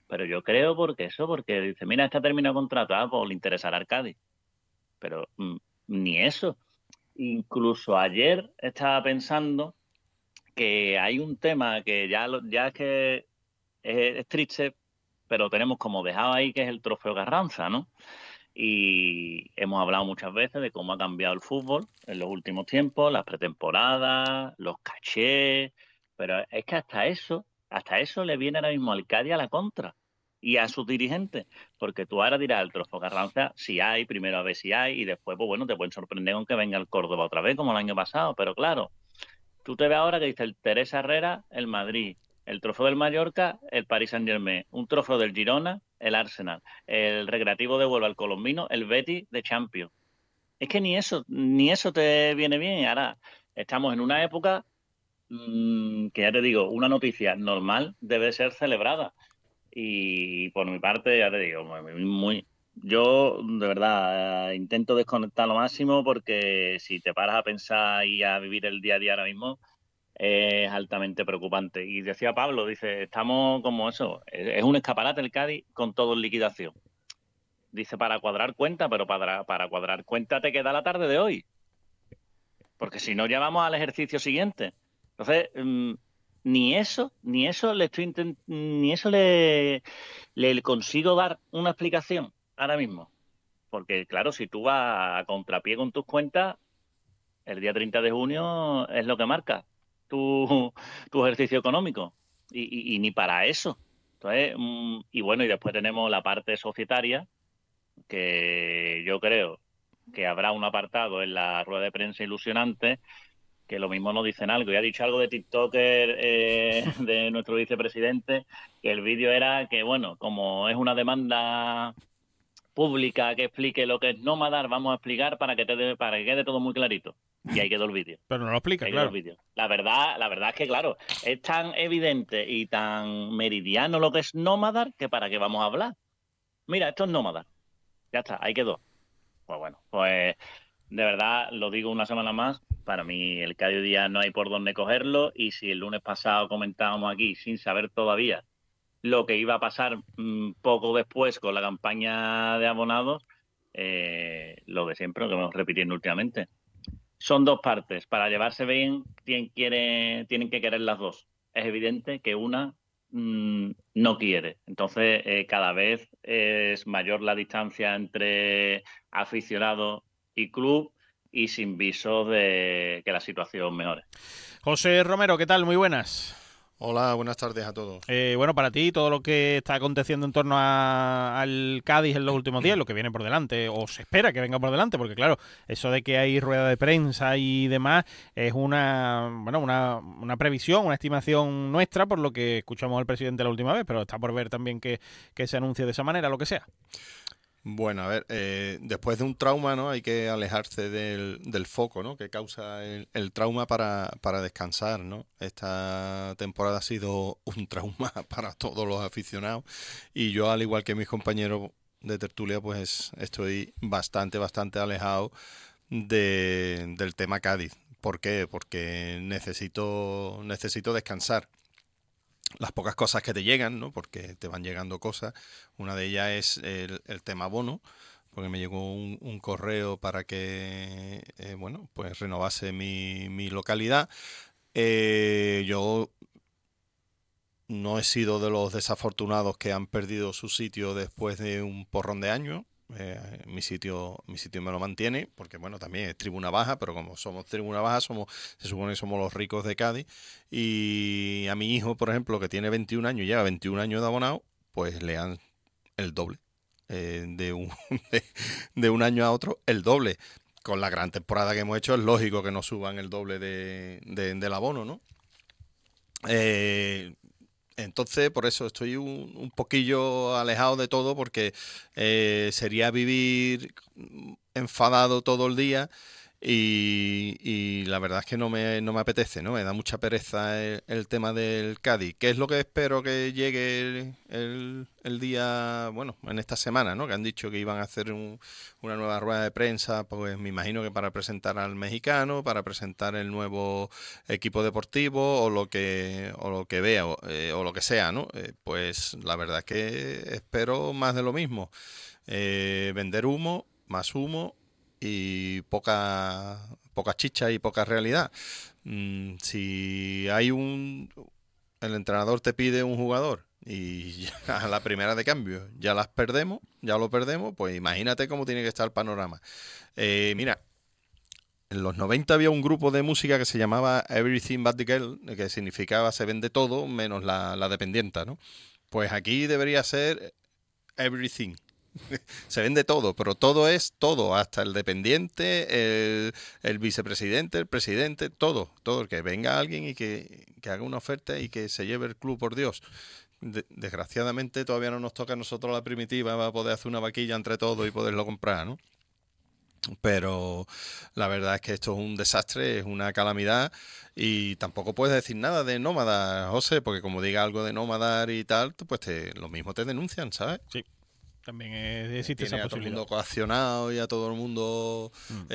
Pero yo creo porque dice, mira, está terminado contrato, pues le interesará al Cádiz. Pero ni eso. Incluso ayer estaba pensando que hay un tema que ya es que es triste, pero tenemos como dejado ahí, que es el trofeo Carranza, ¿no? Y hemos hablado muchas veces de cómo ha cambiado el fútbol en los últimos tiempos, las pretemporadas, los cachés, pero es que hasta eso le viene ahora mismo al Cádiz a la contra y a sus dirigentes, porque tú ahora dirás el trofeo Carranza si hay, primero a ver si hay, y después, pues bueno, te pueden sorprender con que venga el Córdoba otra vez, como el año pasado, pero claro, tú te ves ahora que dice el Teresa Herrera, el Madrid, el trofeo del Mallorca, el Paris Saint-Germain, un trofeo del Girona, el Arsenal, el Recreativo de Huelva, el Colombino, el Betis de Champions. Es que ni eso te viene bien. Ahora estamos en una época que ya te digo, una noticia normal debe ser celebrada. Y por mi parte, ya te digo, yo de verdad intento desconectar lo máximo porque si te paras a pensar y a vivir el día a día ahora mismo, es altamente preocupante. Y decía Pablo, dice, estamos como eso, es un escaparate el Cádiz con todo en liquidación. Dice, para cuadrar cuenta, pero para cuadrar cuenta te queda la tarde de hoy, porque si no ya vamos al ejercicio siguiente. Entonces, ni eso le consigo dar una explicación ahora mismo. Porque claro, si tú vas a contrapié con tus cuentas, el día 30 de junio es lo que marca tu, tu ejercicio económico. Y ni para eso. Entonces, y bueno, y después tenemos la parte societaria, que yo creo que habrá un apartado en la rueda de prensa ilusionante, que lo mismo nos dicen algo. Y ha dicho algo de TikToker, de nuestro vicepresidente, que el vídeo era que, bueno, como es una demanda pública que explique lo que es nómadar, vamos a explicar para que quede todo muy clarito. Y ahí quedó el vídeo. Pero no lo explica, Ahí quedó el claro. vídeo. La verdad es que, claro, es tan evidente y tan meridiano lo que es nómadar que para qué vamos a hablar. Mira, esto es nómadar. Ya está, ahí quedó. Pues bueno, pues de verdad lo digo una semana más. Para mí el Cádiz día no hay por dónde cogerlo, y si el lunes pasado comentábamos aquí sin saber todavía lo que iba a pasar poco después con la campaña de abonados, lo de siempre, lo que vamos repitiendo últimamente. Son dos partes. Para llevarse bien tienen que querer las dos. Es evidente que una no quiere. Entonces, cada vez es mayor la distancia entre aficionado y club, y sin visos de que la situación mejore. José Romero, ¿qué tal? Muy buenas. Hola, buenas tardes a todos. Bueno, para ti, todo lo que está aconteciendo en torno al Cádiz en los últimos días, lo que viene por delante, o se espera que venga por delante, porque claro, eso de que hay rueda de prensa y demás es una previsión, una estimación nuestra, por lo que escuchamos al presidente la última vez, pero está por ver también que se anuncie de esa manera, lo que sea. Bueno, a ver, después de un trauma, ¿no? Hay que alejarse del foco, ¿no? Que causa el trauma para descansar, ¿no? Esta temporada ha sido un trauma para todos los aficionados y yo, al igual que mis compañeros de tertulia, pues estoy bastante alejado del tema Cádiz. ¿Por qué? Porque necesito descansar. Las pocas cosas que te llegan, ¿no? Porque te van llegando cosas. Una de ellas es el tema bono, porque me llegó un correo para que, bueno, pues renovase mi localidad. Yo no he sido de los desafortunados que han perdido su sitio después de un porrón de años. Mi sitio me lo mantiene, porque bueno, también es tribuna baja, pero como somos tribuna baja, se supone que somos los ricos de Cádiz. Y a mi hijo, por ejemplo, que tiene 21 años, lleva 21 años de abonado, pues le dan el doble. De un, de un año a otro, el doble. Con la gran temporada que hemos hecho, es lógico que nos suban el doble del abono, ¿no? Eh, entonces, por eso estoy un poquillo alejado de todo, porque sería vivir enfadado todo el día y la verdad es que no me apetece, ¿no? Me da mucha pereza el tema del Cádiz. ¿Qué es lo que espero que llegue el día, bueno, en esta semana, ¿no? Que han dicho que iban a hacer una nueva rueda de prensa, pues me imagino que para presentar al mexicano, para presentar el nuevo equipo deportivo o lo que vea o lo que sea, ¿no? Pues la verdad es que espero más de lo mismo. Vender humo, más humo y poca chicha y poca realidad. Si hay el entrenador te pide un jugador y ya a la primera de cambio ya lo perdemos, pues imagínate cómo tiene que estar el panorama. Mira, en los 90 había un grupo de música que se llamaba Everything But The Girl, que significaba se vende todo menos la dependienta, ¿no? Pues aquí debería ser Everything. Se vende todo, pero todo es todo, hasta el dependiente, el vicepresidente, el presidente, todo, que venga alguien y que haga una oferta y que se lleve el club, por Dios. Desgraciadamente todavía no nos toca a nosotros la primitiva para poder hacer una vaquilla entre todos y poderlo comprar, ¿no? Pero la verdad es que esto es un desastre, es una calamidad y tampoco puedes decir nada de Nómada, José, porque como diga algo de Nómada y tal, pues lo mismo te denuncian, ¿sabes? Sí. También existe esa Tiene a todo el posibilidad. mundo coaccionado y a todo el mundo...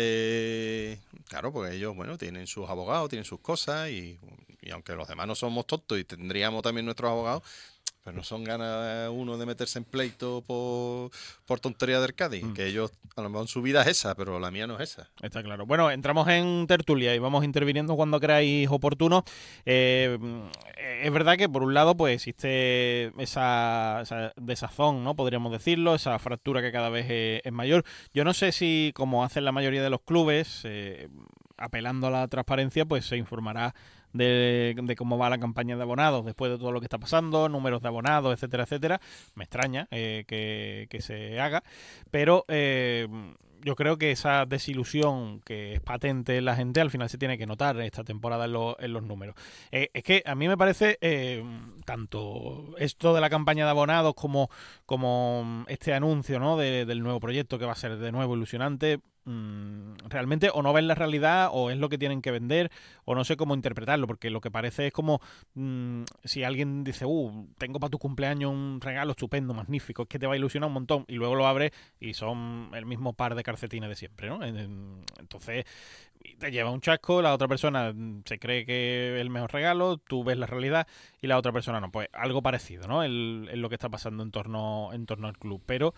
claro, porque ellos, bueno, tienen sus abogados, tienen sus cosas y aunque los demás no somos tontos y tendríamos también nuestros abogados, pero no son ganas uno de meterse en pleito por tontería del Cádiz, que ellos, a lo mejor su vida es esa, pero la mía no es esa. Está claro. Bueno, entramos en tertulia y vamos interviniendo cuando queráis oportuno. Es verdad que por un lado pues existe esa desazón, ¿no? Podríamos decirlo, esa fractura que cada vez es mayor. Yo no sé si, como hacen la mayoría de los clubes, apelando a la transparencia, pues se informará de cómo va la campaña de abonados después de todo lo que está pasando, números de abonados, etcétera, etcétera. Me extraña que se haga, pero yo creo que esa desilusión que es patente en la gente al final se tiene que notar esta temporada en los números. Es que a mí me parece tanto esto de la campaña de abonados como este anuncio, ¿no? del nuevo proyecto que va a ser de nuevo ilusionante. Realmente o no ven la realidad o es lo que tienen que vender o no sé cómo interpretarlo, porque lo que parece es como si alguien dice tengo para tu cumpleaños un regalo estupendo, magnífico, es que te va a ilusionar un montón, y luego lo abres y son el mismo par de calcetines de siempre, ¿no? Entonces te lleva un chasco, la otra persona se cree que es el mejor regalo, tú ves la realidad y la otra persona no. Pues algo parecido, ¿no? Es lo que está pasando en torno al club, pero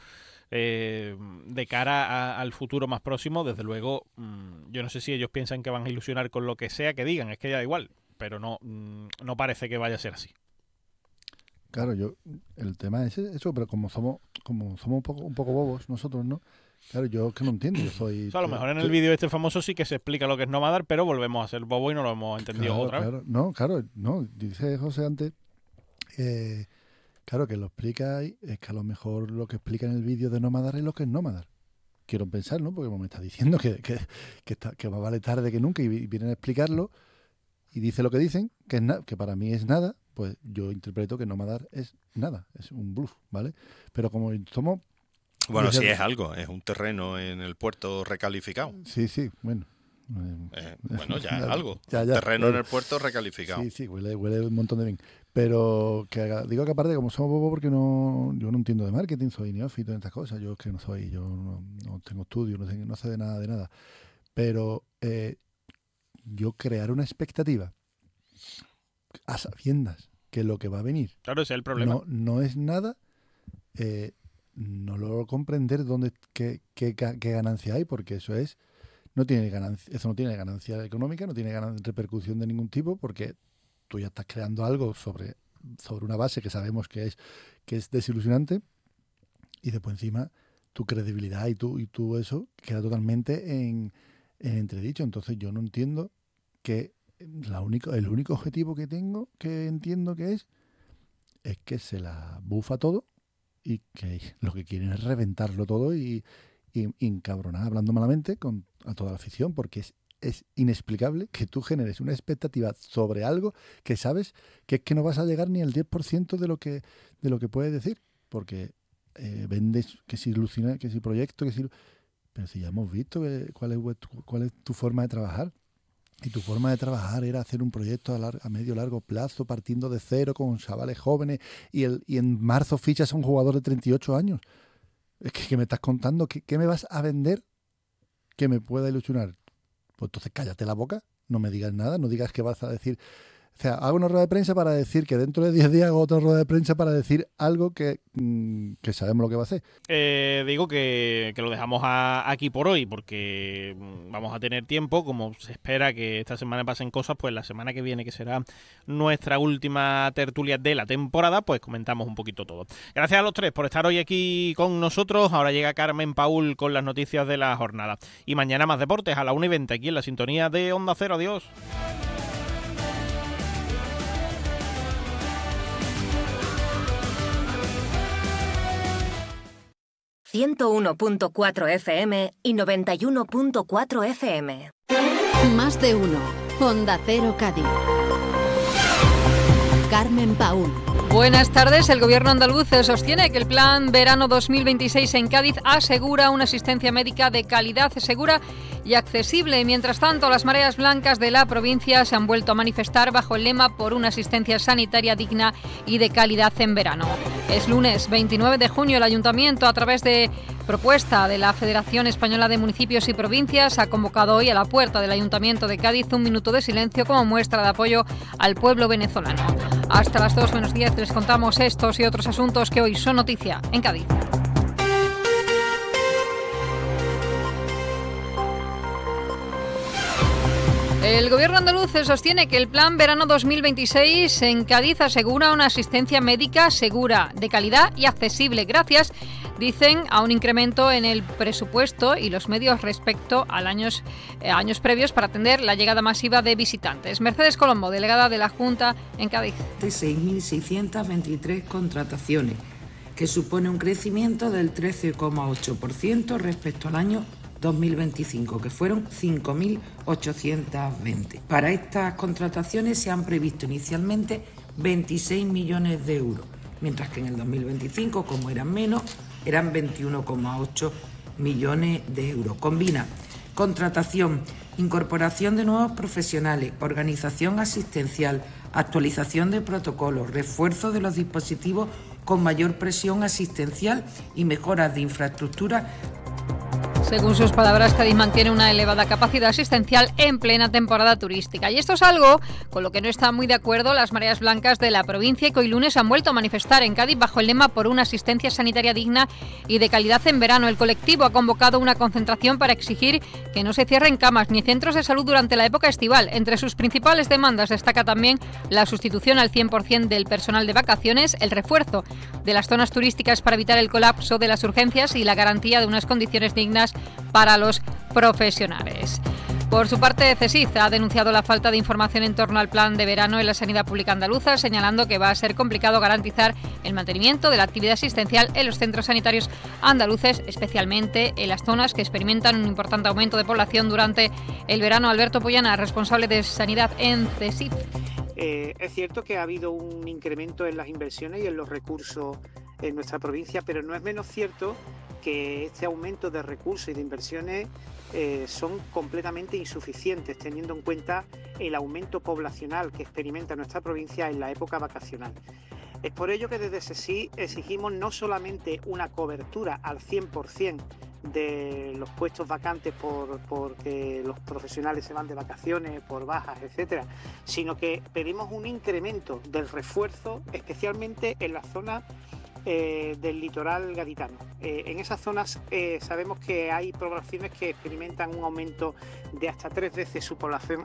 de cara al futuro más próximo, desde luego, yo no sé si ellos piensan que van a ilusionar con lo que sea que digan, es que ya da igual, pero no parece que vaya a ser así. Claro, el tema es eso, pero como somos un poco bobos nosotros, ¿no? Claro, yo que no entiendo, yo soy... O sea, a lo mejor en el vídeo este famoso sí que se explica lo que es Nómadar, pero volvemos a ser bobo y no lo hemos entendido otra vez. No, dice José antes, claro, que lo explica ahí, es que a lo mejor lo que explica en el vídeo de Nómadar es lo que es Nómadar. Quiero pensar, ¿no? Porque me está diciendo que más vale tarde que nunca y vienen a explicarlo y dice lo que dicen, que para mí es nada, pues yo interpreto que Nómadar es nada, es un bluff, ¿vale? Pero como somos... Bueno, sí es algo, es un terreno en el puerto recalificado. Sí, bueno. Bueno, ya es algo. Ya, terreno en el puerto recalificado. Sí, huele un montón de bien. Pero digo que aparte, como somos bobos, porque yo no entiendo de marketing, soy neófito en estas cosas, yo es que no tengo estudio, no sé de nada. Pero yo crear una expectativa a sabiendas que lo que va a venir... Claro, ese es el problema. No es nada... no logro comprender qué ganancia hay, porque eso no tiene ganancia económica, no tiene repercusión de ningún tipo, porque tú ya estás creando algo sobre una base que sabemos que es desilusionante, y después encima tu credibilidad y tú eso queda totalmente en entredicho. Entonces yo no entiendo que el único objetivo que entiendo que es que se la bufa todo y que lo que quieren es reventarlo todo y encabronar, hablando malamente, a toda la afición, porque es inexplicable que tú generes una expectativa sobre algo que sabes que es que no vas a llegar ni al 10% de lo que puedes decir, porque vendes que si ilusiona, que si proyecto, pero si ya hemos visto cuál es tu forma de trabajar. y tu forma de trabajar era hacer un proyecto a medio largo plazo, partiendo de cero con chavales jóvenes, y en marzo fichas a un jugador de 38 años. Es que me estás contando, ¿qué me vas a vender que me pueda ilusionar? Pues entonces cállate la boca, no me digas nada, no digas que vas a decir... O sea, hago una rueda de prensa para decir que dentro de 10 días hago otra rueda de prensa para decir algo que sabemos lo que va a hacer. Digo que lo dejamos aquí por hoy, porque vamos a tener tiempo, como se espera que esta semana pasen cosas, pues la semana que viene, que será nuestra última tertulia de la temporada, pues comentamos un poquito todo. Gracias a los tres por estar hoy aquí con nosotros. Ahora llega Carmen Paúl con las noticias de la jornada. Y mañana más deportes a la 1:20 aquí en la sintonía de Onda Cero. Adiós. 101.4 FM y 91.4 FM. Más de uno. Onda Cero Cádiz. Carmen Paúl. Buenas tardes. El gobierno andaluz sostiene que el plan verano 2026 en Cádiz asegura una asistencia médica de calidad, segura y accesible. Mientras tanto, las mareas blancas de la provincia se han vuelto a manifestar bajo el lema por una asistencia sanitaria digna y de calidad en verano. Es lunes 29 de junio. El Ayuntamiento, a través de propuesta de la Federación Española de Municipios y Provincias, ha convocado hoy a la puerta del Ayuntamiento de Cádiz un minuto de silencio como muestra de apoyo al pueblo venezolano. Hasta las 2:10 les contamos estos y otros asuntos que hoy son noticia en Cádiz. El gobierno andaluz sostiene que el plan verano 2026 en Cádiz asegura una asistencia médica segura, de calidad y accesible, gracias, dicen, a un incremento en el presupuesto y los medios respecto a años previos para atender la llegada masiva de visitantes. Mercedes Colombo, delegada de la Junta en Cádiz. 6.623 contrataciones, que supone un crecimiento del 13,8% respecto al año 2025, que fueron 5.820. Para estas contrataciones se han previsto inicialmente 26 millones de euros, mientras que en el 2025, como eran menos, eran 21,8 millones de euros. Combina contratación, incorporación de nuevos profesionales, organización asistencial, actualización de protocolos, refuerzo de los dispositivos con mayor presión asistencial y mejoras de infraestructura. Según sus palabras, Cádiz mantiene una elevada capacidad asistencial en plena temporada turística. Y esto es algo con lo que no están muy de acuerdo las mareas blancas de la provincia y que hoy lunes han vuelto a manifestar en Cádiz bajo el lema por una asistencia sanitaria digna y de calidad en verano. El colectivo ha convocado una concentración para exigir que no se cierren camas ni centros de salud durante la época estival. Entre sus principales demandas destaca también la sustitución al 100% del personal de vacaciones, el refuerzo de las zonas turísticas para evitar el colapso de las urgencias y la garantía de unas condiciones dignas para los profesionales. Por su parte, CSIC ha denunciado la falta de información en torno al plan de verano en la sanidad pública andaluza, señalando que va a ser complicado garantizar el mantenimiento de la actividad asistencial en los centros sanitarios andaluces, especialmente en las zonas que experimentan un importante aumento de población durante el verano. Alberto Pollana, responsable de sanidad en CSIC. Es cierto que ha habido un incremento en las inversiones y en los recursos en nuestra provincia, pero no es menos cierto que este aumento de recursos y de inversiones son completamente insuficientes, teniendo en cuenta el aumento poblacional que experimenta nuestra provincia en la época vacacional. Es por ello que desde CSIC exigimos no solamente una cobertura al 100% de los puestos vacantes porque los profesionales se van de vacaciones, por bajas, etcétera, sino que pedimos un incremento del refuerzo, especialmente en las zonas del litoral gaditano. En esas zonas sabemos que hay poblaciones que experimentan un aumento de hasta 3 veces su población.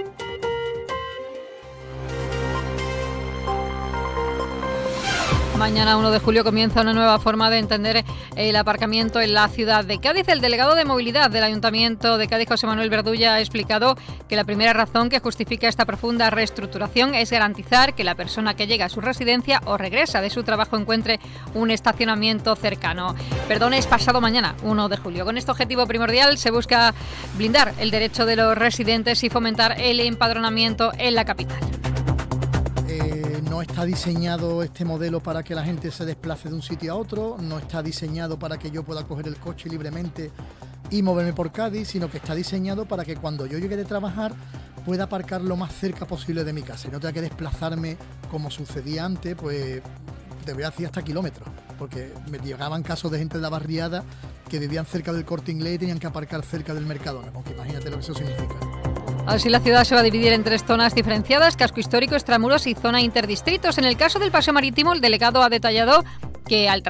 Mañana 1 de julio comienza una nueva forma de entender el aparcamiento en la ciudad de Cádiz. El delegado de movilidad del Ayuntamiento de Cádiz, José Manuel Verdulla, ha explicado que la primera razón que justifica esta profunda reestructuración es garantizar que la persona que llega a su residencia o regresa de su trabajo encuentre un estacionamiento cercano. Perdón, es pasado mañana, 1 de julio. Con este objetivo primordial se busca blindar el derecho de los residentes y fomentar el empadronamiento en la capital. No está diseñado este modelo para que la gente se desplace de un sitio a otro, no está diseñado para que yo pueda coger el coche libremente y moverme por Cádiz, sino que está diseñado para que cuando yo llegue de trabajar pueda aparcar lo más cerca posible de mi casa y no tenga que desplazarme como sucedía antes, pues debería decir hasta kilómetros, porque me llegaban casos de gente de la barriada que vivían cerca del Corte Inglés y tenían que aparcar cerca del Mercadona, porque imagínate lo que eso significa. Así la ciudad se va a dividir en 3 zonas diferenciadas: casco histórico, extramuros y zona interdistritos. En el caso del paseo marítimo, el delegado ha detallado que al